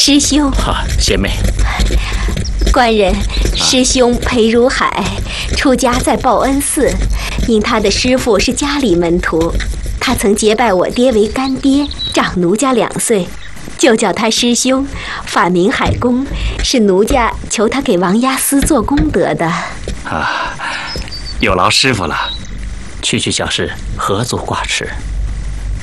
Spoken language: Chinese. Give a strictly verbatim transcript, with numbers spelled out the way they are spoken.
师兄。 好，贤妹。 官人，师兄裴如海出家在报恩寺，因他的师父是家里门徒，他曾结拜我爹为干爹，长奴家两岁，就叫他师兄，法名海公，是奴家求他给王押司做功德的。 啊，有劳师傅了。区区小事，何足挂齿。